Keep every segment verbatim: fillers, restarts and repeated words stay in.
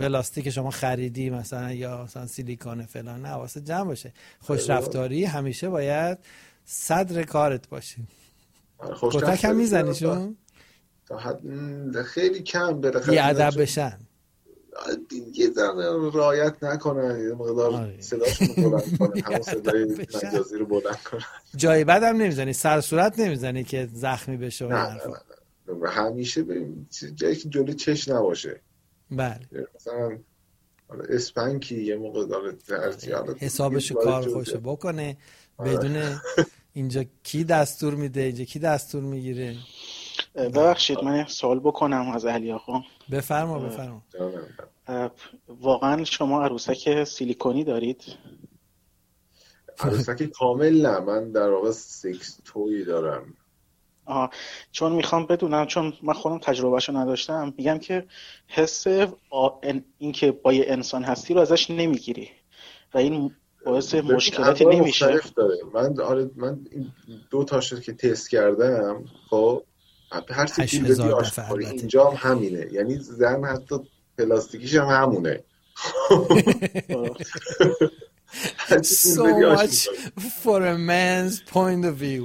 پلاستیک شما خریدی مثلا یا مثلا سیلیکون فلان، نه واسه جمع باشه. خوش رفتاری همیشه باید صدر کارت باشه. کتک هم میزنیشون؟ خیلی کم بی ادب بشن یه ذره رعایت نکنن، یه مقدار صداشون رو بلند کنن، همون صدای مجازی رو بلند کنن. جای بعد هم نمیزنی، سر صورت نمیزنی که زخمی بشه و نه نه نه نه. همیشه ببین جایی که جلوی چش نباشه. بله مثلا اسپنکی یه موقع داره ارتیال حسابشو کار خوشو بکنه بدون اینجا کی دستور میده اینجا کی دستور میگیره. ببخشید من سوال بکنم از علی آقا. بفرما بفرما. واقعا شما عروسک سیلیکونی دارید؟ عروسک کامل نه، من در واقع سکس توی دارم. آه چون میخوام بدونم، چون من خودم تجربهشو نداشتم، میگم که حس این که با یه انسان هستی رو ازش نمیگیری و این باعث مشکلاتی نمیشه. من آره من دو تا شد که تست کردم، خب هر چی فیلم بدی آشکاری اینجا هم همینه، یعنی زن حتی پلاستیکیش هم همونه. So much for a man's point of view.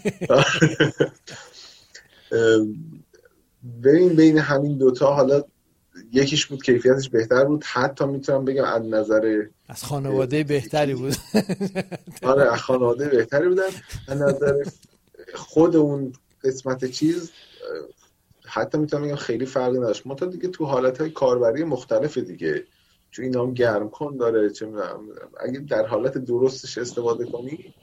ببین بین همین دوتا حالا یکیش بود کیفیتش بهتر بود، حتی میتونم بگم از نظر از خانواده بهتری بود. آره از خانواده بهتری بودن. از نظر خود اون قسمت چیز حتی میتونم بگم خیلی فرقی نداشت. منتها دیگه تو حالتهای کاربری مختلف دیگه، چون این هم گرم کن داره، چه میدونم اگه در حالت درستش استفاده کنی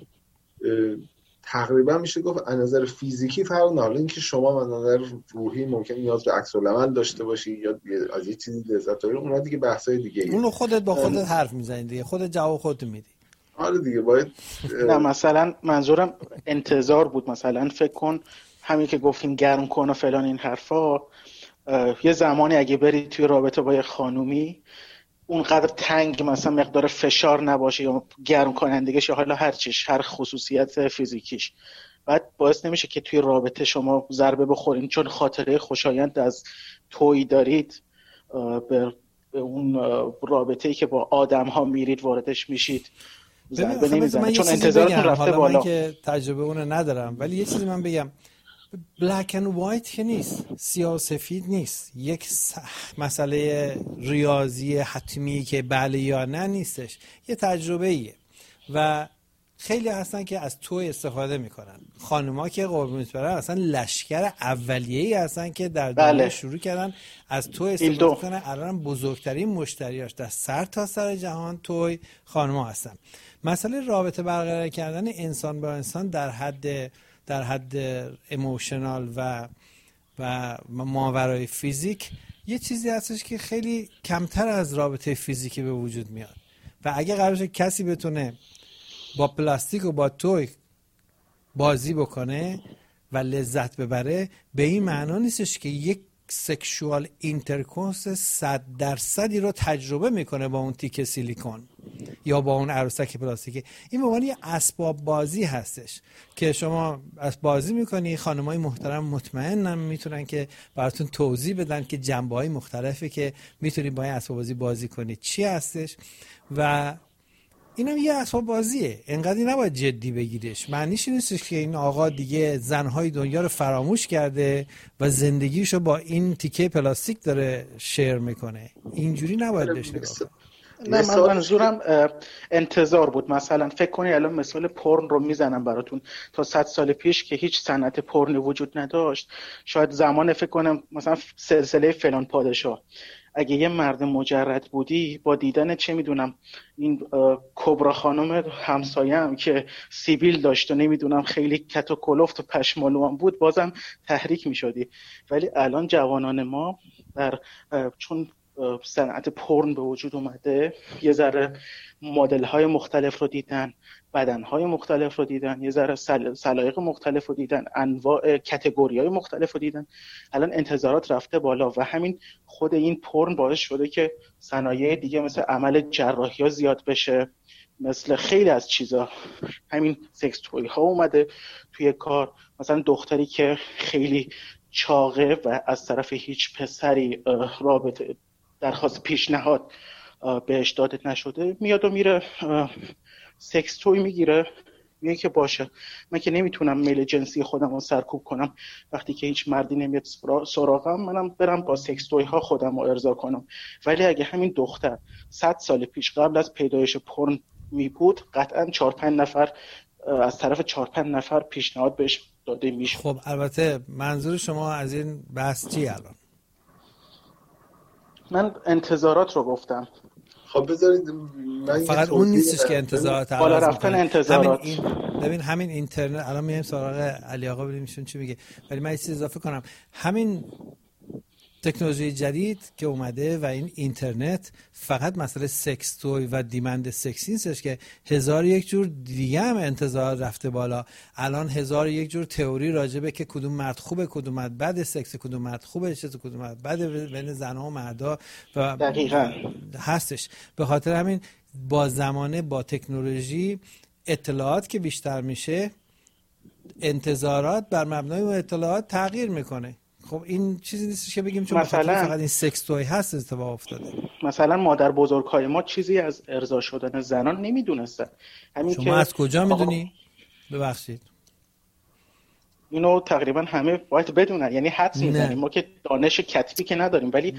تقریبا میشه گفت از نظر فیزیکی فرق نداره. اینکه شما از نظر روحی ممکن نیاز به عکس العمل داشته باشی یا از یه چیزی لذت ببری، اونها دیگه بحثای دیگه ای. اونو خودت با خودت حرف میزنی دیگه، خودت جواب خودت میدی. آره دیگه باید نه مثلا منظورم انتظار بود، مثلا فکر کن همین که گفتیم گرم کن و فلان این حرفا، یه زمانی اگه بری توی رابطه با یه خانومی اونقدر تنگ مثلا مقدار فشار نباشه یا گرم کنندگیش یا حالا هر چیش، هر خصوصیت فیزیکیش، بعد باعث نمیشه که توی رابطه شما ضربه بخورین چون خاطره خوشایند از تویی دارید به اون رابطه‌ای که با آدم ها میرید واردش میشید ضربه نمیزنه چون انتظارتون رفته بالا. من که تجربه اونو ندارم ولی یه چیزی من بگم، بلک اند وایت که نیست، سیاه و سفید نیست، یک مسئله ریاضی حتمی که بله یا نه نیستش، یه تجربه ایه و خیلی هستن که از تو استفاده میکنن. خانوما که قربونت برن اصلا لشکر اولیه‌ای هستن که در دنیا بله. شروع کردن از تو استفاده کنن. الان بزرگترین مشتریاش در سر تا سر جهان توی خانوما هستن. مسئله رابطه برقرار کردن انسان با انسان در حد در حد ایموشنال و و ماورای فیزیک یه چیزی هستش که خیلی کمتر از رابطه فیزیکی به وجود میاد و اگه قرارش کسی بتونه با پلاستیک و با توی بازی بکنه و لذت ببره، به این معنا نیستش که یک سکشوال اینترکورس صد درصدی رو تجربه میکنه با اون تیکه سیلیکون یا با اون عروسک پلاستیکی. این به عنوان یه اسباب بازی هستش که شما از بازی میکنی. خانمای محترم مطمئنم میتونن که براتون توضیح بدن که جنبه‌های مختلفی که میتونی با این اسباب بازی بازی کنی چی هستش و اینم یه اسباب بازیه. انقدر نباید جدی بگیریش. معنیش این نیستش که این آقا دیگه زنهای دنیا رو فراموش کرده و زندگیشو با این تیکه پلاستیک داره شیر میکنه. اینجوری نباید بهش نگاه کنی. نه من منظورم انتظار بود. مثلا فکر کنی الان مثال پورن رو میزنم براتون، تا صد سال پیش که هیچ صنعت پورن وجود نداشت، شاید زمان فکر کنم مثلا سلسله فلان پادشاه، اگه یه مرد مجرد بودی با دیدن چه میدونم این کبرا خانم همسایم که سیبیل داشت و نمیدونم خیلی کت و کلفت و پشمالو هم بود بازم تحریک میشدی. ولی الان جوانان ما در چون صنعت پورن به وجود اومده یه ذره مدل های مختلف رو دیدن، بدن های مختلف رو دیدن، یه ذره سلایق مختلف رو دیدن، انواع کاتگوری های مختلف رو دیدن. الان انتظارات رفته بالا و همین خود این پورن باعث شده که صنایع دیگه مثل عمل جراحی ها زیاد بشه، مثل خیلی از چیزا. همین سکس توی ها اومده توی کار، مثلا دختری که خیلی چاقه و از طرف هیچ پسری رابطه درخواست پیشنهاد بهش داده نشده میاد و میره سکس توی میگیره، میگه که باشه من که نمیتونم میل جنسی خودم رو سرکوب کنم وقتی که هیچ مردی نمیاد سراغم، منم برم با سکس توی ها خودم رو ارضا کنم. ولی اگه همین دختر صد سال پیش قبل از پیدایش پورن می بود، قطعا چهار پنج نفر از طرف چهار پنج نفر پیشنهاد بهش داده میشه. خب البته منظور شما از این بحث چی الان؟ من انتظارات رو گفتم. خب بذارید من فقط اون نیستش که انتظارات بالا رفتن انتظارات. همین این ببین همین اینترنت، الان میایم سراغ علی آقا ببینیم ایشون چی میگه، ولی من یه چیز اضافه کنم. همین تکنولوژی جدید که اومده و این اینترنت فقط مسئله سکس توی و دیمند سکسی نیستش که هزار یک جور دیگه هم انتظار رفته بالا. الان هزار یک جور تئوری راجبه که کدوم مرد خوبه کدوم مرد بده، سکس کدوم مرد خوبه چه کدوم مرد بده بین زنها و مردا و دقیقاً هستش. به خاطر همین با زمانه با تکنولوژی اطلاعات که بیشتر میشه، انتظارات بر مبنای اون اطلاعات تغییر میکنه. خب این چیزی نیست که بگیم چون مثلا فقط این سکس توی هست اتفاق افتاده. مثلا مادر بزرگای ما چیزی از ارضا شدن زنان نمیدونستن. همین شما که از کجا میدونی؟ ببخشید اینو تقریبا همه باید بدونن، یعنی حدس میزنیم. ما که دانش کتبی که نداریم، ولی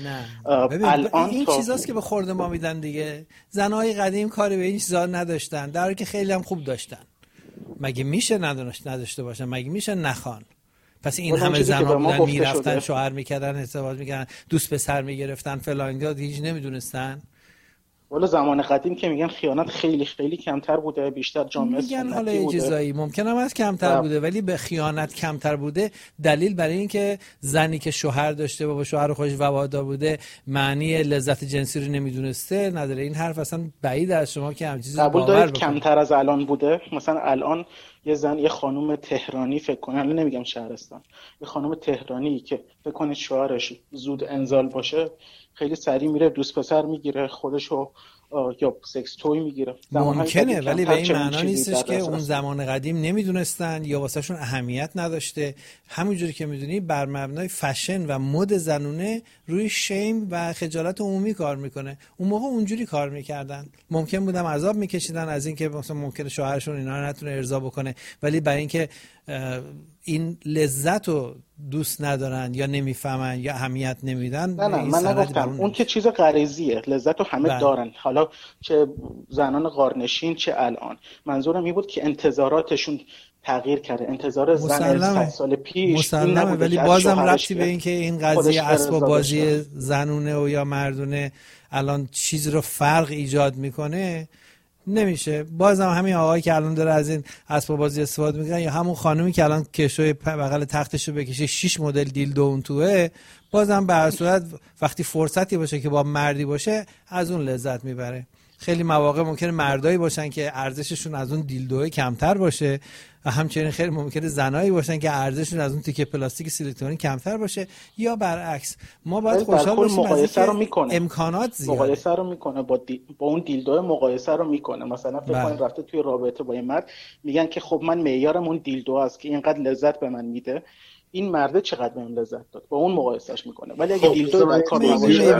الان این تا... چیزاست که به خورد ما میدن دیگه. زنهای قدیم کاری به این چیزا نداشتن، در حالی که خیلی هم خوب داشتن. مگه میشه ندونش نداشته باشن؟ مگه میشه نخوان؟ پس این همه زنها بودن میرفتن شوهر میکردن ازدواج میکردن دوست پسر میگرفتن فلان، هیچ نمیدونستن. والا زمان قدیم که میگن خیانت خیلی خیلی کمتر بوده، بیشتر جامعه سنتی بوده. میگن حالا یه چیزایی ممکن هم هست کمتر آه. بوده، ولی به خیانت کمتر بوده دلیل برای این که زنی که شوهر داشته و با شوهر خودش وفادار بوده معنی لذت جنسی رو نمیدونسته نداره. این حرف اصلا بعید از شما که همین چیزی قبول دارید کمتر از الان بوده. مثلا الان یه زن یه خانم تهرانی فکر کنه، الان نمیگم شهرستان، یه خانم تهرانی که فکر کنه شوهرش زود انزال باشه خیلی سریع میره دوست پسر میگیره خودشو یا سکس توی میگیره. ممکنه ولی به این معنا نیستش که اون زمان قدیم نمیدونستن یا واسه شون اهمیت نداشته. همونجوری که میدونی بر مبنای فشن و مد زنونه روی شیم و خجالت عمومی کار میکنه. اون موقع اونجوری کار میکردن. ممکن بودم عذاب میکشیدن از اینکه مثلا ممکنه شوهرشون اینا رو نتونه ارضا بکنه، ولی برای اینکه این لذت رو دوست ندارن یا نمیفهمن یا اهمیت نمیدن. نه نه من نگفتم اون که چیز غریزیه، لذت رو همه بله. دارن، حالا چه زنان غارنشین چه الان. منظورم این بود که انتظاراتشون تغییر کرده. انتظار زن صد سال پیش مسلمه، ولی بازم ربطی به این که این قضیه اسباب بازی زنونه و یا مردونه الان چیز رو فرق ایجاد میکنه نمیشه. بازم همین آقایی که الان داره از این اسباب بازی استفاده میکنه یا همون خانومی که الان کشوی بغل تختشو بکشه شش مدل دیلدو اون توه، بازم به هر صورت وقتی فرصتی باشه که با مردی باشه از اون لذت میبره. خیلی مواقع ممکنه مردایی باشن که ارزششون از اون دیلدوه کمتر باشه و همچنین خیلی ممکنه زنایی باشن که ارزششون از اون تیکه پلاستیک سیلیکونی کمتر باشه یا برعکس. ما باید خوشحال باشیم مقایسه رو میکنه، امکانات زیاده. مقایسه رو میکنه با دی... با اون دیلدو مقایسه رو میکنه. مثلا فکر کنید رفته توی رابطه با یه مرد، میگن که خب من معیارم اون دیلدو است که اینقدر لذت به من میده، این مرده چقدر بهم لذت داد، با اون مقایسهش میکنه. ولی اگه دیلدو در کار نباشه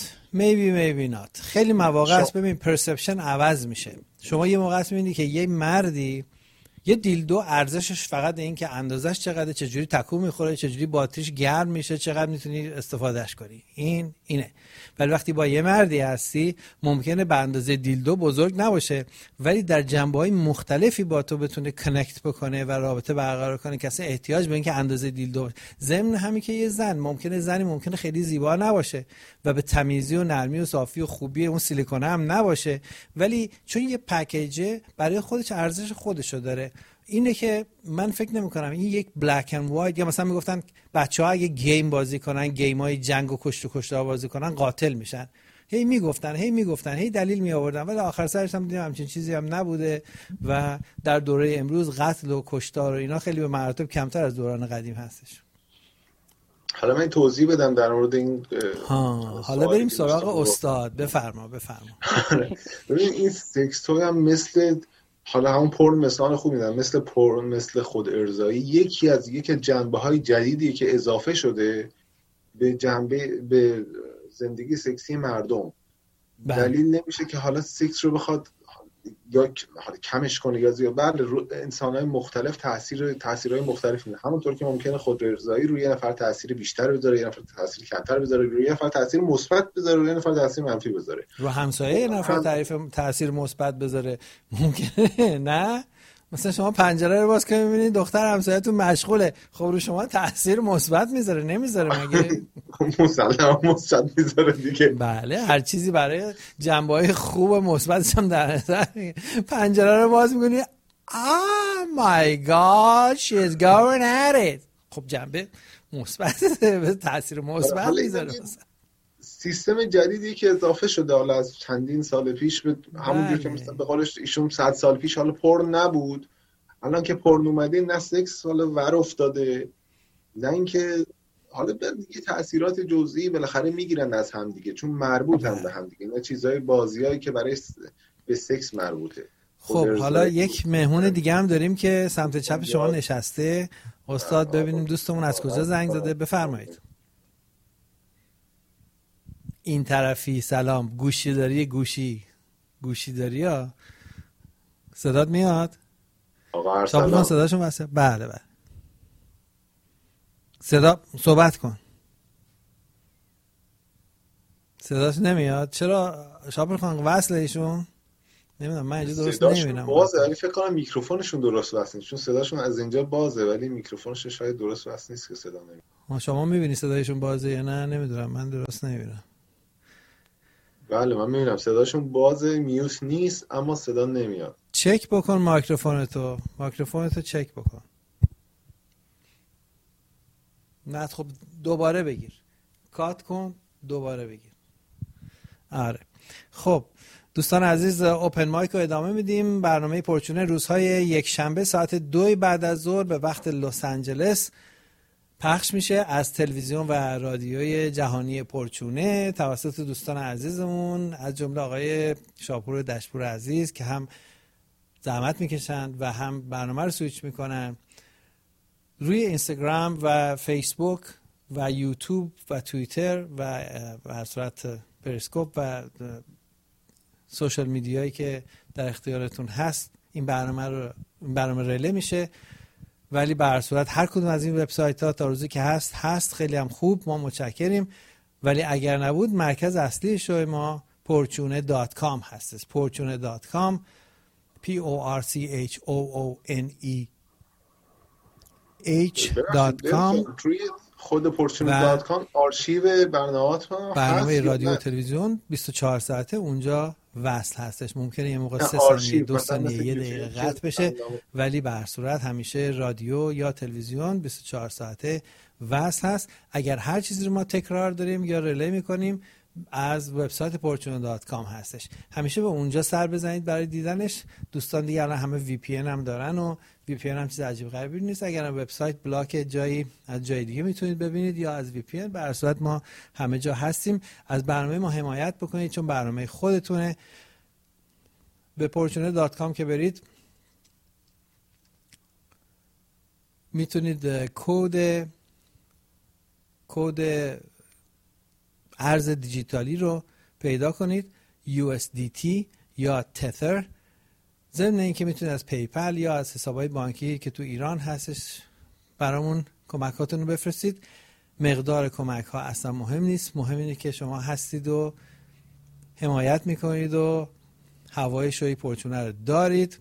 میبی میبی نات خیلی مواقع است ببین پرسپشن عوض میشه. شما یه موقع است میبینی که یه مردی یه دیلدو ارزشش فقط این که اندازش چقدر، چجوری تکون میخوره، چجوری باتریش گرم میشه، چقدر میتونی استفادهش کنی، این اینه. ولی وقتی با یه مردی هستی ممکنه به اندازه دیلدو بزرگ نباشه ولی در جنبه‌های مختلفی با تو بتونه کانکت بکنه و رابطه برقرار کنه که اصلا احتیاج به این که اندازه دیلدو باشه. ضمن همین که یه زن ممکنه زنی ممکنه خیلی زیبا نباشه و به تمیزی و نرمی و صافی و خوبی اون سیلیکونه هم نباشه، ولی چون یه پکیج برای خودش ارزش خودشو داره. اینه که من فکر نمی کنم این یک بلک اند وایت، یا مثلا میگفتن بچه ها اگه گیم بازی کنن، گیم های جنگ و کشت و کشته بازی کنن قاتل میشن. هی میگفتن هی میگفتن هی دلیل می آوردن، ولی آخر سرش هم دیدیم همچین چیزی هم نبوده و در دوره امروز قتل و کشتار و اینا خیلی به مراتب کمتر از دوران قدیم هستش. حالا من توضیح بدم در مورد این. ها حالا بریم سراغ استاد. بفرما بفرما. ببین این سکس توی هم مثل حالا همون پورن مثال خوب میدن، مثل پورن مثل خود ارضایی یکی از یکی جنبه‌های جدیدی که اضافه شده به جنبه به زندگی سکسی مردم. بله. دلیل نمیشه که حالا سکس رو بخواد یا حالا کمش کنه یا زیاد. بله رو انسان‌های مختلف تاثیر تاثیرهای مختلفی داره. همونطور که ممکنه خودارضایی روی یه نفر تاثیر بیشتر بذاره، یه نفر تاثیر کمتر بذاره، روی یه نفر تاثیر مثبت بذاره، روی یه نفر تاثیر منفی بذاره. رو همسایه یه نفر تعریف تاثیر مثبت بذاره ممکنه نه. مثلا شما پنجره رو باز کنید می‌بینید دختر همسایه‌تون مشغوله، خب رو شما تاثیر مثبت میذاره نمیذاره مگه؟ مسلماً مثبت میذاره دیگه. بله هر چیزی برای جنبه‌های خوب و مثبتش هم در نظر میگیره. پنجره رو باز می‌کنی oh my god she's going at it، خب جنبه مثبت تاثیر مثبت میذاره. سیستم جدیدی که اضافه شده حالا از چندین سال پیش به همونجور که مثلا به قولش ایشون صد سال پیش حالا پورن نبود، الان که پورن اومده نه سکس حالا ور افتاده نه اینکه حالا دیگه تاثیرات جزئی بالاخره میگیرن از هم دیگه چون مربوطن به هم دیگه، نه چیزای بازیایی که برای به سکس مربوطه. خب حالا یک مهمون دیگه هم داریم که سمت چپ شما نشسته. استاد ببینیم دوستمون از کجا زنگ زده، بفرمایید. این طرفی. سلام. گوشی داری؟ گوشی گوشی داری ها؟ صدات میاد؟ آقا ارسلان صداشون واسه. بله بله صدا صحبت کن. صداش نمیاد. چرا شاپر خان وصله ایشون؟ نمیدونم من اینجا درست نمیبینم. بازه ولی فکر کنم میکروفونشون درست وصل نیست چون صداشون از اینجا بازه ولی میکروفونش شاید درست وصل نیست که صدا نمیاد. ما شما میبینی صدایشون بازه یا نه؟ نمیدونم من درست نمیبینم. بله من میبینم صداشون بازه، میوت نیست اما صدا نمیاد. چک بکن میکروفونتو. میکروفونتو چک بکن. نه خب دوباره بگیر. کات کن دوباره بگیر. آره خب دوستان عزیز اوپن مایک رو ادامه میدیم. برنامه پرچونه روزهای یک شنبه ساعت دو بعد از ظهر به وقت لس آنجلس پخش میشه از تلویزیون و رادیوی جهانی پرچونه توسط دوستان عزیزمون از جمله آقای شاپور دشپور عزیز که هم زحمت میکشند و هم برنامه رو سویچ میکنن روی اینستاگرام و فیسبوک و یوتیوب و توییتر و به هر صورت پریسکوپ و سوشال میدیایی که در اختیارتون هست. این برنامه رو این برنامه ریله میشه ولی به هر صورت هر کدوم از این وبسایت ها تا روزی که هست هست خیلی هم خوب، ما متشکریم. ولی اگر نبود مرکز اصلی شو ما پورچونه دات کام هستش. پورچونه دات کام P O R C H O O N E H دات کام خود پورچونه دات کام آرشیو برنامه‌ها برنامه رادیو و تلویزیون بیست و چهار ساعته اونجا وصل هستش. ممکنه یه موقع سه ثانیه دو ثانیه یه دقیقه قطع بشه ولی به هر صورت همیشه رادیو یا تلویزیون بیست و چهار ساعته وصل هست. اگر هر چیزی رو ما تکرار داریم یا ریلی میکنیم از وبسایت پورچونه دات کام هستش. همیشه به اونجا سر بزنید برای دیدنش. دوستان دیگه الان همه وی پی ان هم دارن و وی پی ان هم چیز عجیب غریبی نیست. اگر وبسایت بلاک جایی از جای دیگه میتونید ببینید یا از وی پی ان. به هر صورت ما همه جا هستیم. از برنامه ما حمایت بکنید چون برنامه خودتونه. به پورچونه دات کام که برید میتونید کد کد ارز دیجیتالی رو پیدا کنید یو اس دی تی یا تتر. ضمن اینکه میتونید از پیپل یا از حسابهای بانکی که تو ایران هستش برامون کمکاتون رو بفرستید. مقدار کمک ها اصلا مهم نیست، مهم اینه که شما هستید و حمایت میکنید و هوای شوی پورچونه رو دارید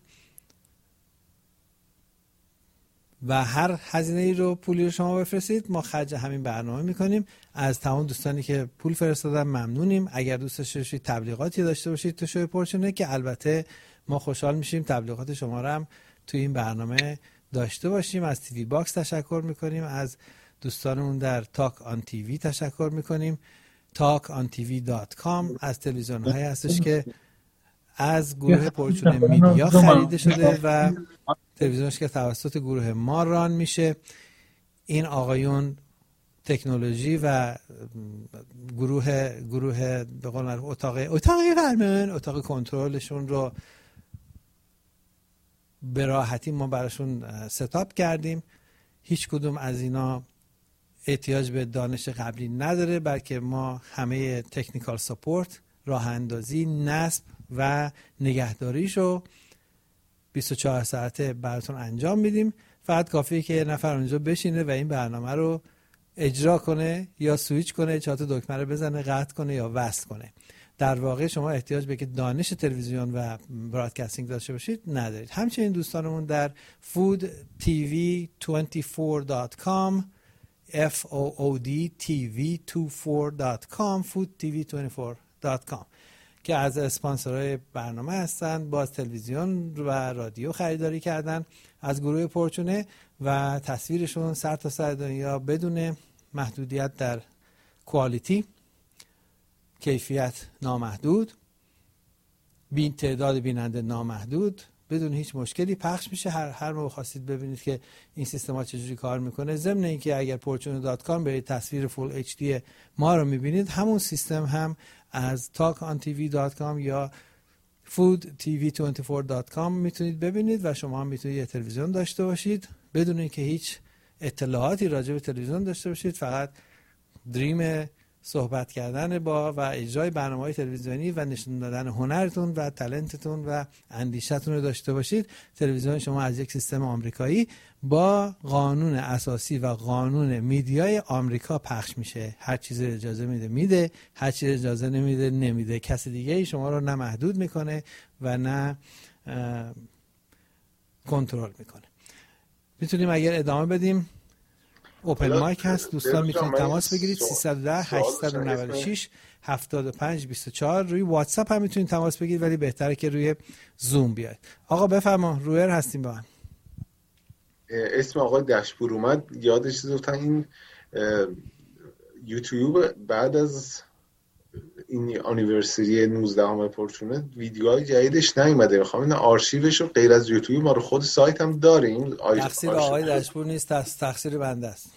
و هر هزینه ای رو پولی رو شما بفرستید ما خرج همین برنامه میکنیم. از تمام دوستانی که پول فرستادن ممنونیم. اگر دوست داشتید تبلیغاتی داشته باشید تو شوی پورچونه که البته ما خوشحال میشیم تبلیغات شما رو هم تو این برنامه داشته باشیم. از تیوی باکس تشکر میکنیم، از دوستانمون در تاک آن تیوی تشکر میکنیم، تاک آن تیوی دات کام. از تلویزیون هایی هستش که از گروه پورچونه میدیا خریده شده و تلویزیونش که توسط گروه ما ران میشه. این آقایون تکنولوژی و گروه گروه به قول معروف اتاق اتاق فرمان اتاق کنترلشون رو به راحتی ما براشون ستاپ کردیم. هیچ کدوم از اینا احتیاج به دانش قبلی نداره، بلکه ما همه تکنیکال ساپورت، راه اندازی، نصب و نگهداریشو بیست و چهار ساعته براتون انجام میدیم. فقط کافیه که یه نفر اونجا بشینه و این برنامه رو اجرا کنه یا سویچ کنه، چهار تا دکمه رو بزنه، قطع کنه یا وصل کنه. در واقع شما احتیاج به که دانش تلویزیون و برادکاستینگ داشته باشید ندارید. همچنین دوستانمون در فود تی وی بیست و چهار دات کام اف او او دی تی وی بیست و چهار دات کام فود تی وی بیست و چهار دات کام که از اسپانسرهای برنامه هستند، باز تلویزیون و رادیو خریداری کردن از گروه پورچونه و تصویرشون سر تا سر دنیا بدون محدودیت در کوالیتی، کیفیت نامحدود، بین تعداد بیننده نامحدود، بدون هیچ مشکلی پخش میشه. هر هر موقع خواستید ببینید که این سیستما چجوری کار میکنه. ضمن اینکه اگر پورچونه دات کام برید تصویر فول اچ دی ما رو میبینید، همون سیستم هم از تاک آن تی وی دات کام یا فود تی وی بیست و چهار دات کام میتونید ببینید و شما هم میتونید یه تلویزیون داشته باشید بدون اینکه هیچ اطلاعاتی راجع به تلویزیون داشته باشید. فقط دریم صحبت کردن با و اجرای برنامه‌های تلویزیونی و نشون دادن هنرتون و تالنتتون و اندیشتون رو داشته باشید. تلویزیون شما از یک سیستم آمریکایی با قانون اساسی و قانون میدیای آمریکا پخش میشه. هر چیز اجازه میده میده، هر چیز اجازه نمیده نمیده. کسی دیگه ای شما رو نه محدود میکنه و نه کنترل میکنه. میتونیم اگر ادامه بدیم. اوپن مایک هست، دوستان میتونید تماس بگیرید سیصد و ده هشتصد و نود و شش هفتاد و پنج بیست و چهار. روی واتساپ هم میتونید تماس بگیرید ولی بهتره که روی زوم بیاید. آقا بفرما، رویر هستیم با هم. اسم آقای دشپور اومد یادش گفتن این یوتیوب بعد از این آنیورسری نوزدهم پورچونه ویدیوهای جدیدش نیومده. میخوام این آرشیوش رو غیر از یوتیوب ما رو خود سایت هم داریم. تقصیر آقای دشپور نیست، تقصیر بنده است.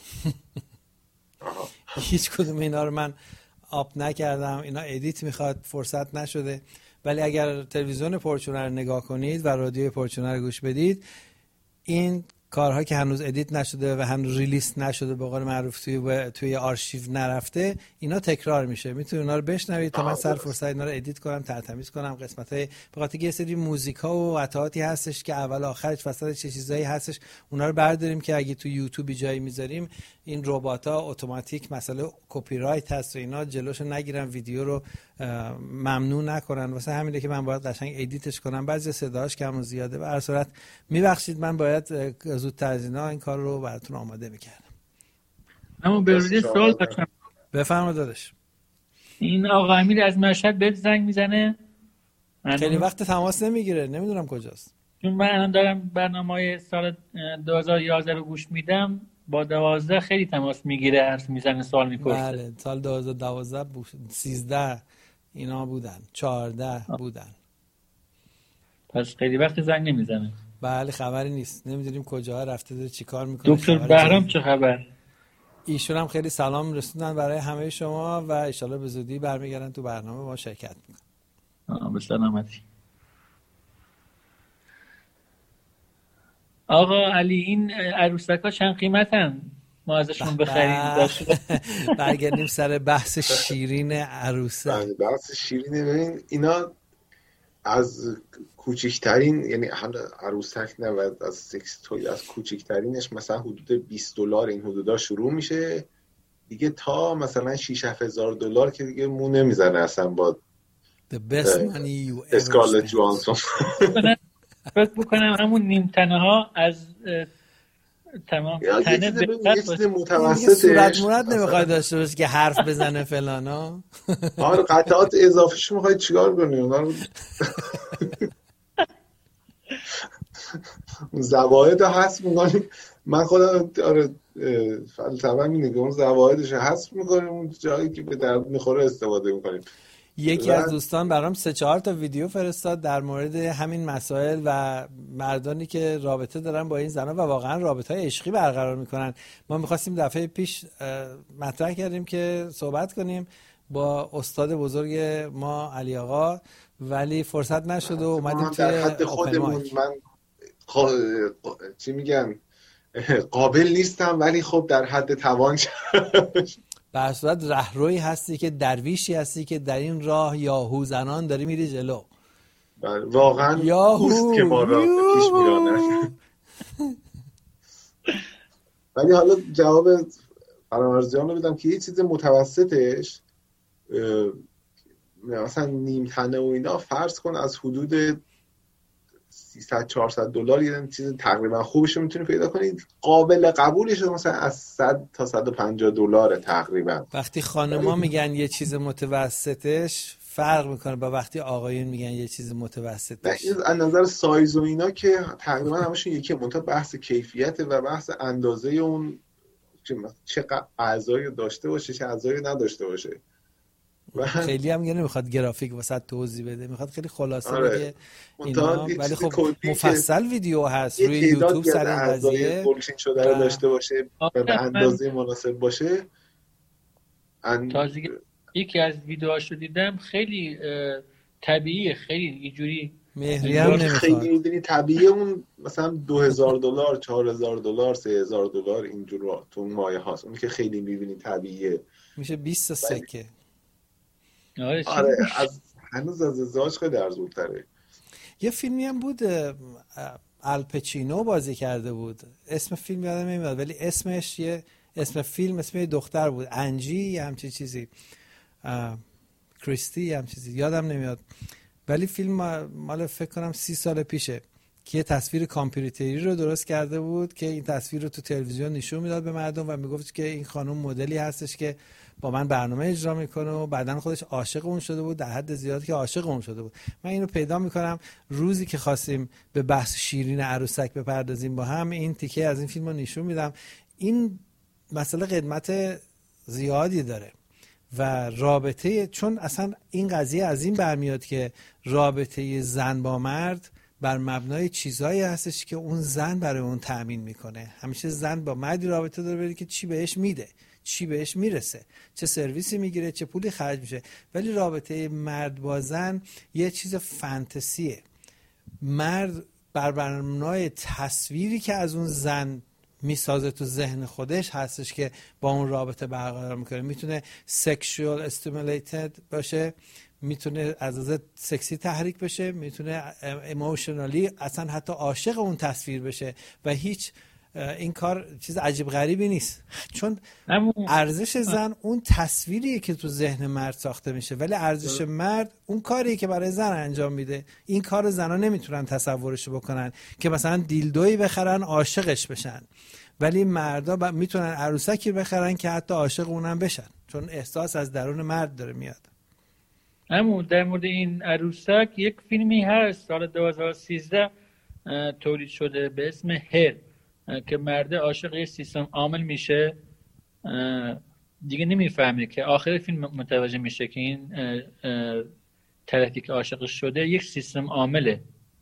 هیچ کدوم اینا رو من آپ نکردم، اینا ادیت میخواد، فرصت نشده. ولی اگر تلویزیون پورچونه رو نگاه کنید و رادیو پورچونه رو گوش بدید، این کارها که هنوز ادیت نشده و هنوز ریلیس نشده به قول معروف توی توی آرشیو نرفته، اینا تکرار میشه. میتونید اونا رو بشنوید تا من سر فرصت اینا رو ادیت کنم، ترتمیز کنم. قسمت‌های به خاطر یه سری موزیکا و قطعاتی هستش که اول آخرش وسط چه چیزایی هستش، اونا رو برداریم که اگه تو یوتیوب جایی میذاریم این ربات‌ها اتوماتیک مسئله کپی رایت هست و اینا جلوشو نگیرن، ویدیو رو ممنوع نکنن. واسه همینه که من باید قشنگ ادیتش کنم، بعضی صداش کم و زیاده. به هر صورت میبخشید، من باید زودتر از اینا این کار رو براتون آماده میکردم. اما برای سوال داشتم. بفرما داداش. این آقا امیر از مشهد بهت زنگ میزنه؟ خیلی وقت تماس نمیگیره، نمیدونم کجاست. چون من الان دارم برنامه‌های سال دو هزار و یازده رو گوش میدم، با دوازده خیلی تماس میگیره، حرف میزنه، سوال میپرسه. بله، سال دو هزار و دوازده بود، سیزده اینا بودن، چهارده بودن. پس خیلی وقت زنگ نمیزنه. بله، خبری نیست، نمیدونیم کجا رفته، داره چیکار میکنه. دکتر بهرام چه خبر؟ ایشون هم خیلی سلام رسوندن برای همه شما و ان شاءالله به زودی برمیگردن تو برنامه ما شرکت میکنن. به سلامتی. آقا علی، این عروسک‌ها چند قیمتن؟ ما ازشون بخریم. برگردیم سر بحث شیرین عروسه. بحث شیرینه. ببین اینا از کوچکترین، یعنی عروسک نه، از سکس توی از کوچکترینش مثلا حدود بیست دلار این حدودا شروع میشه دیگه، تا مثلا شش هزار دلار که دیگه مو نمیزنه اصلا با اسکارلت جوانسون. فکر بکنم همون نیم تنه ها از تمام تنه به متوسطش صورت مراد نمیخواد داشته باشه که حرف بزنه فلانا. آره، قطعات اضافیش میخواید چیکار کنی؟ اونا رو زواید حذف میکنیم. من خودم آره فلسفه‌ام اینه که اون زوایدش حذف میکنیم، اون جایی که به درد میخوره استفاده میکنیم. یکی از دوستان برام سه چهار تا ویدیو فرستاد در مورد همین مسائل و مردانی که رابطه دارن با این زنا و واقعا رابطه‌های عشقی برقرار میکنن. ما می‌خواستیم دفعه پیش مطرح کردیم که صحبت کنیم با استاد بزرگ ما علی آقا، ولی فرصت نشد و اومدیم توی در حد خودمون. من خ... چی میگن قابل نیستم ولی خب در حد توان. به هر صورت رهروی هستی که درویشی هستی که در این راه یاهو زنان داری میری جلو. واقعا اوست که ما را پیش میرانه. ولی حالا جواب فرامرزیان رو بدم که یه چیز متوسطش مثلا نیم تنه و اینا فرض کن از حدود سیصد چهارصد دلار یه چیز تقریبا خوبش رو میتونی پیدا کنید. قابل قبولش مثلا از صد تا صد و پنجاه دلار تقریبا. وقتی خانما میگن یه چیز متوسطش فرق میکنه با وقتی آقایون میگن یه چیز متوسطش. از نظر سایز و اینا که تقریبا همشون یکیه، منتها بحث کیفیت و بحث اندازه اون چه اعضایی داشته باشه چه اعضایی نداشته باشه. خیلی هم یه نمیخواد گرافیک واسه توضیح بده، میخواد خیلی خلاصه آره. بگه اینا. ولی خب مفصل ویدیو هست روی یوتیوب سر این قضیه پولیشینگ شده رو داشته باشه و به اندازه مناسب باشه. اند... تازگی یکی از ویدیوهاشو دیدم خیلی طبیعیه، خیلی اینجوری مهری هم نمیخواد. خیلی می‌بینی طبیعیه اون مثلا دو هزار دلار، چهار هزار دلار، سه هزار دلار اینجور تو مایه هاست. اون که خیلی می‌بینی طبیعیه میشه بیست تا سکه. آره, آره از هنوز از ازدواج خیلی ارزون‌تره. یه فیلمی هم بود الپچینو بازی کرده بود، اسم فیلم یادم نمیاد ولی اسمش یه اسم فیلم اسم یه دختر بود، انجی یا همچین چیزی، کریستی یا همچین چیزی یادم نمیاد، ولی فیلم مال فکر کنم سی سال پیشه که یه تصویر کامپیوتری رو درست کرده بود که این تصویر رو تو تلویزیون نشون میداد به مردم و میگفت که این خانم مدلی هستش که با من برنامه اجرا میکنه و بعدن خودش عاشق اون شده بود، در حد زیادی که عاشق اون شده بود. من اینو پیدا میکنم روزی که خواستیم به بحث شیرین عروسک بپردازیم با هم این تیکه از این فیلم رو نشون میدم. این مسئله قدمت زیادی داره و رابطه، چون اصلا این قضیه از این برمیاد که رابطه زن با مرد بر مبنای چیزایی هستش که اون زن برای اون تأمین میکنه. همیشه زن با مردی رابطه داره بری که چی بهش میده، چی بهش میرسه، چه سرویسی میگیره، چه پولی خرج میشه. ولی رابطه مرد با زن یه چیز فانتزیه. مرد بر مبنای تصویری که از اون زن میسازه تو ذهن خودش هستش که با اون رابطه برقرار میکنه. میتونه سکشوال استیمولیتد باشه، میتونه از از سکسی تحریک بشه، میتونه ایموشنالی اصلا حتی عاشق اون تصویر بشه و هیچ این کار چیز عجیب غریبی نیست، چون ارزش زن اون تصویریه که تو ذهن مرد ساخته میشه، ولی ارزش مرد اون کاریه که برای زن انجام میده. این کار زنها نمیتونن تصورش بکنن که مثلا دیلدویی بخرن عاشقش بشن، ولی مردا ب... میتونن عروسکی بخرن که حتی عاشق اونم بشن، چون احساس از درون مرد داره میاد. همون در مورد این عروسک یک فیلمی هست سال دو هزار و سیزده تولید شده به اسم هر که مرد عاشق یه سیستم عامل میشه، دیگه نمیفهمه که آخر فیلم متوجه میشه که این طرفی که عاشق شده یک سیستم عامله.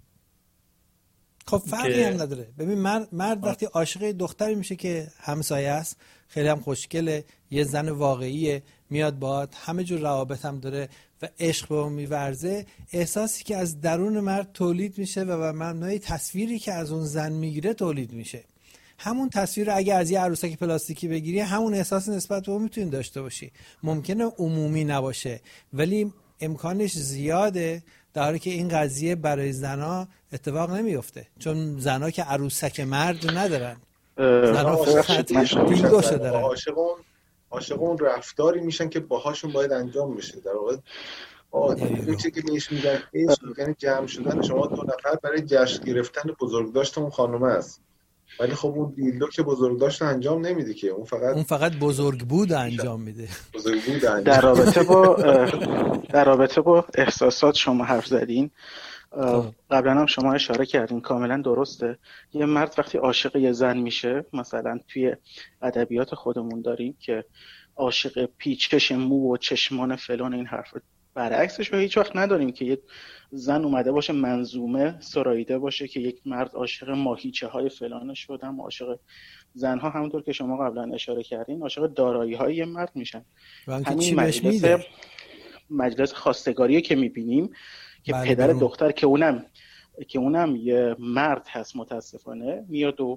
خب فرقی هم نداره. ببین مرد, مرد وقتی عاشق دختری میشه که همسایه است، خیلی هم خوشگله، یه زن واقعیه، میاد باهات، همه جور روابط هم داره و عشق به اون میورزه، احساسی که از درون مرد تولید میشه و به مبنای تصویری که از اون زن میگیره تولید میشه. همون تصویر رو اگه از یه عروسک پلاستیکی بگیری همون احساس نسبت به اون میتونی داشته باشی. ممکنه عمومی نباشه ولی امکانش زیاده، در حالی که این قضیه برای زنا اتفاق نمیفته، چون زنا که عروسک مرد ندارن، زنا فقط دیلدوشو دارن. عاشق اون رفتاری میشن که باهاشون باید انجام بشه. در واقع اون چیزی که بهش میگن عشق، یعنی جمع شدن شما دو نفر برای جشن گرفتن بزرگداشت اون خانومه است، ولی خب اون دیلدو که بزرگداشت انجام نمیده که، اون فقط اون فقط بزرگ بود انجام میده. بزرگ بود انجام. در رابطه با در رابطه با احساسات شما حرف زدین، قبلا هم شما اشاره کردین، کاملا درسته. یه مرد وقتی عاشق یه زن میشه، مثلا توی ادبیات خودمون داریم که عاشق پیچکش مو و چشمان فلان این حرف، برعکسش رو هیچ وقت نداریم که یک زن اومده باشه منظومه سراییده باشه که یک مرد عاشق ماهیچه های فلان شدن. عاشق زنها همونطور که شما قبلا اشاره کردین عاشق دارایی های یه مرد میشن. همین مجلس مجلس خواستگاری که میبینیم که بله پدر بله. دختر که اونم که اونم یه مرد هست متاسفانه، میاد و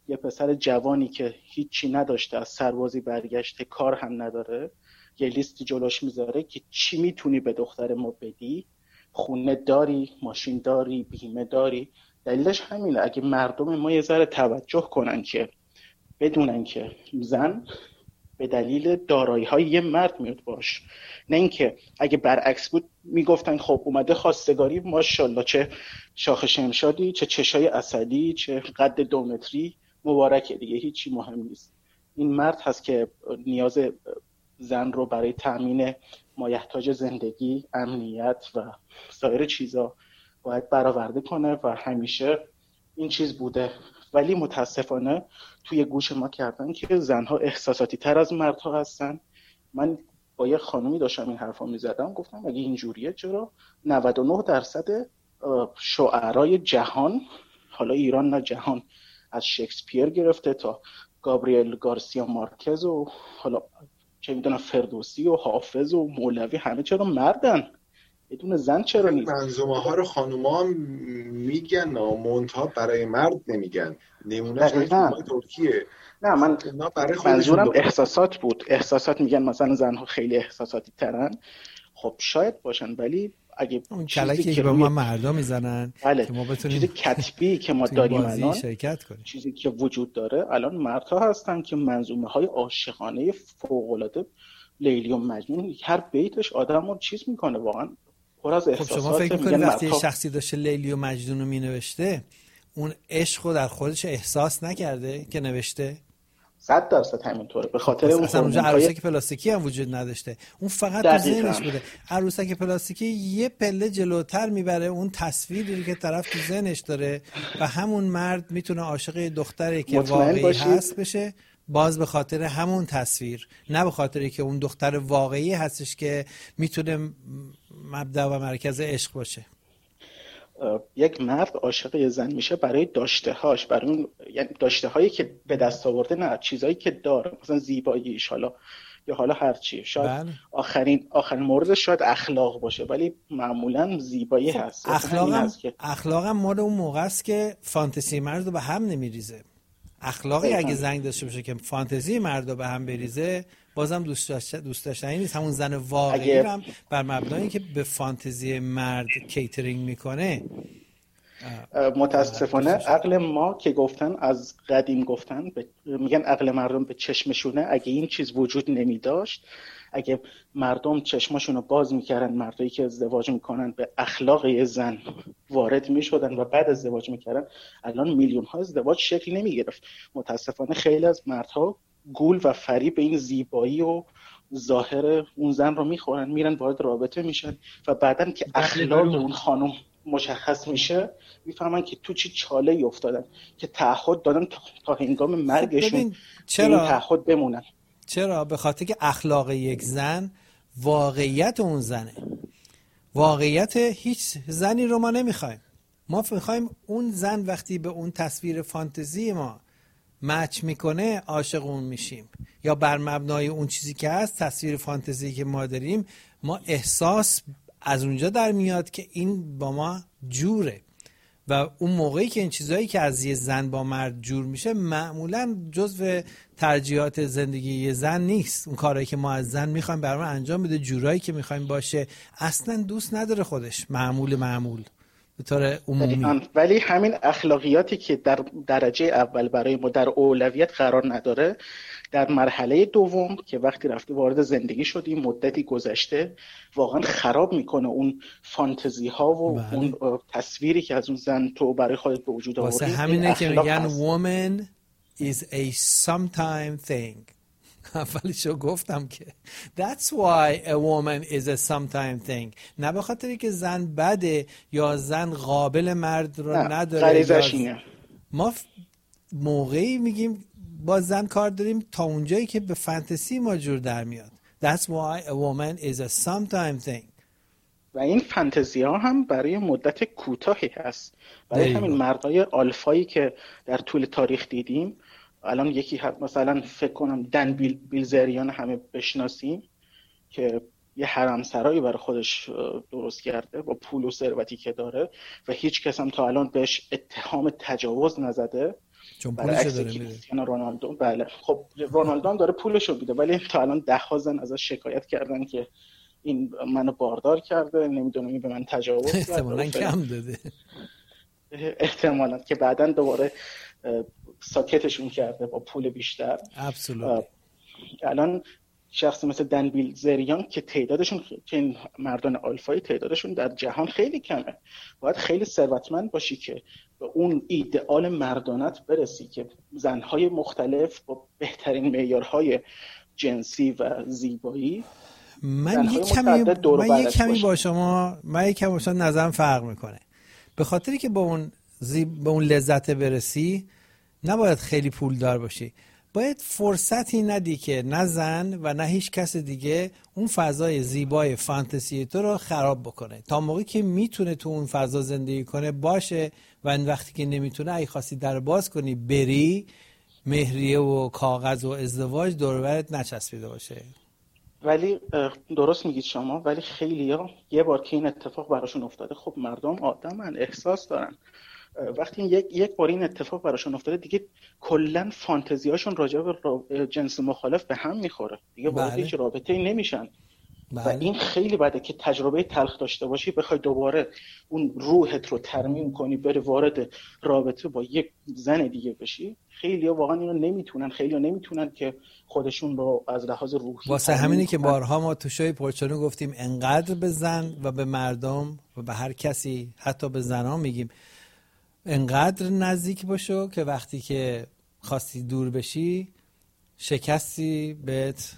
یه پسر جوانی که هیچی نداشته، از سربازی برگشته، کار هم نداره، یه لیستی جلوش میذاره که چی میتونی به دختر ما بدی، خونه داری، ماشین داری، بیمه داری. دلیلش همینه، اگه مردم ما یه ذره توجه کنن که بدونن که زن به دلیل دارایی‌های یه مرد میاد باش، نه اینکه اگه برعکس بود میگفتن خب اومده خواستگاری، ماشاءالله چه شاخ شمشادی، چه چشای عسلی، چه قد دو متری، مبارکه دیگه، هیچی مهم نیست. این مرد هست که نیاز زن رو برای تأمین مایحتاج زندگی، امنیت و سایر چیزا باید برآورده کنه و همیشه این چیز بوده. ولی متاسفانه توی گوش ما کردن که زنها احساساتی تر از مردها هستن. من با یه خانومی داشتم این حرفا میزدم، گفتم اگه اینجوریه چرا نود و نه درصد شاعرای جهان، حالا ایران نه جهان، از شکسپیر گرفته تا گابریل گارسیا مارکز و حالا چه میدونم فردوسی و حافظ و مولوی، همه چرا مردن؟ بدون زن چرا نیست؟ منظومه ها رو خانوما میگن و منتها برای مرد نمیگن. نمونهش ترکیه. نه من برای منظورم احساسات بود. احساسات میگن مثلا زنها خیلی احساساتی ترن. خب شاید باشن، ولی اگه اون کلکی که به ما مردا میزنن بله. که ما بتونیم چیز کتبی که ما داریم الان شرکت کنیم، چیزی که وجود داره الان، مردها هستن که منظومه های عاشقانه فوق العاده لیلی و مجنون، هر بیتش آدمو چیز میکنه واقعا پر از احساسات. خب شما فکر میکنید وقتی یه شخصی داشته لیلی و مجنون رو مینوشته، اون عشق رو در خودش احساس نکرده که نوشته؟ صد درصد همینطوره. به خاطر خب اون اصلا اونجا عروسک پلاستیکی هم وجود نداشته، اون فقط تو ذهنش بوده. عروسک پلاستیکی یه پله جلوتر میبره اون تصویری که طرف تو ذهنش داره و همون مرد میتونه عاشق دختری که واقعی باشید. هست بشه، باز به خاطر همون تصویر، نه به خاطری که اون دختر واقعی هستش که میتونه مبدأ و مرکز عشق باشه. یک مرد عاشق یه زن میشه برای داشته هاش، برای اون یعنی داشته هایی که به دست آورده، نه چیزایی که داره، مثلا زیباییش، حالا یا حالا هر چی. شاید بله. آخرین آخرین موردش شاید اخلاق باشه، ولی معمولا زیبایی خب هست. اخلاقم که... اخلاقم مال اون موقع است که فانتزی مرد رو به هم نمیریزه. اخلاقی اگه زنگ داشته باشه که فانتزی مرد رو به هم بریزه، بازم دوست داشت دوست داشتنی نیست. همون زن واقعی اگه... هم بر مبنای اینکه به فانتزی مرد کیترینگ میکنه. متاسفانه عقل ما که گفتن از قدیم گفتن ب... میگن عقل مردم به چشمشونه. اگه این چیز وجود نمی داشت، اگه مردم چشماشون رو باز میکردن، مردایی که ازدواج میکنن به اخلاق یه زن وارد میشدن و بعد ازدواج میکردن، الان میلیون ها ازدواج شکل نمیگرفت. متاسفانه خیلی از مردها گول و فریب این زیبایی و ظاهر اون زن رو میخورن، میرن وارد رابطه میشن و بعدن که اخلاق اون خانم مشخص میشه، میفهمن که تو چی چاله‌ای افتادن که تعهد دادن تا هنگام مرگشون چرا این تعهد بمونن. چرا؟ به خاطر که اخلاق یک زن واقعیت اون زنه. واقعیت هیچ زنی رو ما نمیخوایم. ما میخوایم اون زن وقتی به اون تصویر فانتزی ما مچ میکنه عاشق اون میشیم، یا بر مبنای اون چیزی که هست، تصویر فانتزی که ما داریم، ما احساس از اونجا در میاد که این با ما جوره. و اون موقعی که این چیزایی که از یه زن با مرد جور میشه معمولا جزو ترجیحات زندگی یه زن نیست. اون کارهایی که ما از زن میخوایم برامون انجام بده، جورایی که میخوایم باشه، اصلا دوست نداره خودش. معمول معمول به طور عمومی. ولی همین اخلاقیاتی که در درجه اول برای ما در اولویت قرار نداره، در مرحله دوم که وقتی رفته وارد زندگی شدیم، مدتی گذشته، واقعا خراب میکنه اون فانتزی ها و بله. اون تصویری که از اون زن تو برای خودت به وجود آوردی. واسه همینه که میگن woman is a sometime thing. اولیشو گفتم که that's why a woman is a sometime thing. نه به خاطری که زن بده یا زن قابل مرد رو نداره. غریزش اینه. ما موقعی میگیم با زن کار داریم تا اونجایی که به فانتزی ما جور در میاد. That's why a woman is a sometime thing. و این فانتزی ها هم برای مدت کوتاهی هست. برای همین مردای آلفایی که در طول تاریخ دیدیم، الان یکی هست مثلا فکر کنم دن بیل بیلزریان همه بشناسیم که یه حرمسرایی برای خودش درست کرده با پول و ثروتی که داره و هیچ کس هم تا الان بهش اتهام تجاوز نزده. چون پولشو داره میده. کریستیانو رونالدو بله خب رونالدو هم داره پولشو میده، ولی تا الان ده ها زن ازش شکایت کردن که این منو باردار کرده، نمیدونم این به من تجاوز کرده، احتمالاً کم داده، احتمالاً که بعداً دوباره ساکتشون کرده با پول بیشتر. ابسولوتلی. الان شخصی مثل دن بیلزریان که تعدادشون خ... که این مردان آلفایی تعدادشون در جهان خیلی کمه، باید خیلی ثروتمند باشی که به اون ایدئال مردانت برسی که زنهای مختلف با بهترین معیارهای جنسی و زیبایی. من یک کمی من یک کمی با شما من یک کمی با شما نظرم فرق میکنه، به خاطری که با اون زیب... به اون لذت برسی نباید خیلی پولدار باشی، باید فرصتی ندی که نه زن و نه هیچ کس دیگه اون فضای زیبای فانتزی تو رو خراب بکنه. تا موقعی که میتونه تو اون فضا زندگی کنه باشه، و این وقتی که نمیتونه اگه خواستی در باز کنی بری، مهریه و کاغذ و ازدواج دور و برت نچسبیده باشه. ولی درست میگید شما، ولی خیلی‌ها یه بار که این اتفاق براشون افتاده، خب مردم آدمن، احساس دارن، وقتی یک یک بار این اتفاق براشون افتاده دیگه کلا فانتزیاشون راجع به جنس مخالف به هم میخوره دیگه، وارد هیچ رابطه‌ای نمیشن. بله. و این خیلی بده که تجربه تلخ داشته باشی، بخوای دوباره اون روحت رو ترمیم کنی بری وارد رابطه با یک زن دیگه بشی. خیلی‌ها واقعا اینو نمیتونن، خیلی‌ها نمیتونن که خودشون رو از لحاظ روحی. واسه همینی که بارها ما تو شوی پرچانو گفتیم انقدر به زن و به مردم و به هر کسی، حتی به زنان میگیم انقدر نزدیک باشو که وقتی که خواستی دور بشی شکستی بهت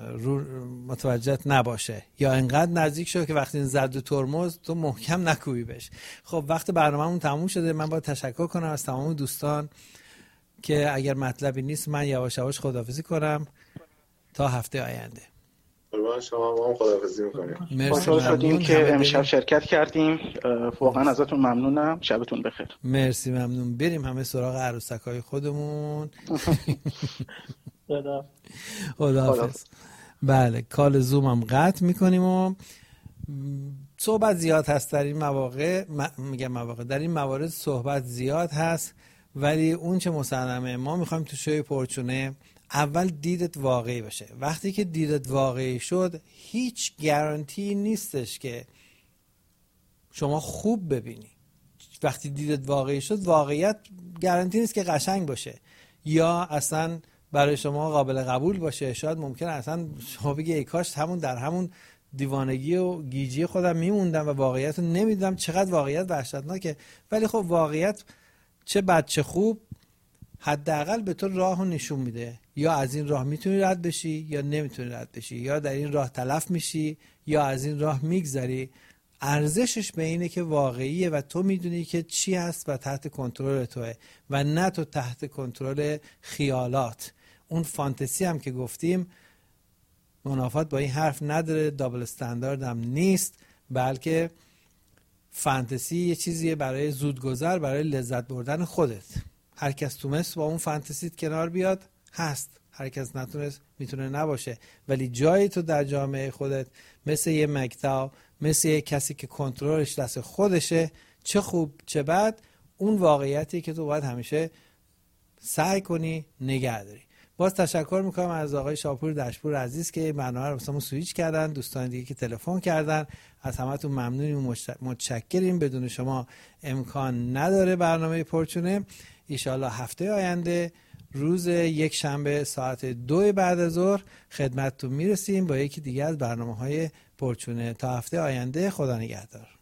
متوجهت نباشه، یا انقدر نزدیک شو که وقتی زد و ترمز تو محکم نکوبی بهش. خب وقت برنامه‌مون تموم شده، من باید تشکر کنم از تمام دوستان که اگر مطلبی نیست من یواش یواش خداحافظی کنم تا هفته آینده. قربان شما، ما هم خداحافظی می‌کنیم. خوشحال شدیم که امشب شرکت کردیم، واقعا ازتون ممنونم. شبتون بخیر. مرسی، ممنون. بریم همه سراغ عروسکای خودمون. خدا خداحافظ. بله، کال زوم هم قطع میکنیم و صحبت زیاد هست در این مواقع، میگم مواقع در این موارد صحبت زیاد هست، ولی اون چه مسلمه ما میخوایم تو شوی پرچونه اول دیدت واقعی باشه. وقتی که دیدت واقعی شد هیچ گارانتی نیستش که شما خوب ببینی. وقتی دیدت واقعی شد واقعیت گارانتی نیست که قشنگ باشه یا اصلا برای شما قابل قبول باشه. شاید ممکنه اصلا شما بگی ای کاش همون در همون دیوانگی و گیجی خودم میموندم و واقعیت رو نمیدیدم، چقدر واقعیت وحشتناکه. ولی خب واقعیت چه بد چه خوب حداقل به تو راهو نشون میده، یا از این راه میتونی رد بشی یا نمیتونی رد بشی، یا در این راه تلف میشی یا از این راه میگذری. ارزشش به اینه که واقعیه و تو میدونی که چی هست و تحت کنترل توه و نه تو تحت کنترل خیالات. اون فانتزی هم که گفتیم منافات با این حرف نداره، دابل استاندارد هم نیست، بلکه فانتزی یه چیزیه برای زودگذر، برای لذت بردن خودت. هر کس تونست با اون فانتزیت کنار بیاد هست، هر کس نتونست میتونه نباشه، ولی جایی تو در جامعه خودت مثل یه مکتب، مثل یه کسی که کنترلش دست خودشه، چه خوب چه بد، اون واقعیتی که تو باید همیشه سعی کنی نگه داری. باز تشکر میکنم از آقای شاپور دشپور عزیز که برنامه رو واسمون سویچ کردن، دوستان دیگه که تلفن کردن، از همتون ممنونیم و متشکریم. بدون شما امکان نداره برنامه پرچونه. ایشالله هفته آینده روز یک شنبه ساعت دو بعد از ظهر خدمتتون میرسیم با یکی دیگه از برنامه‌های پرچونه. تا هفته آینده، خدا نگهدار.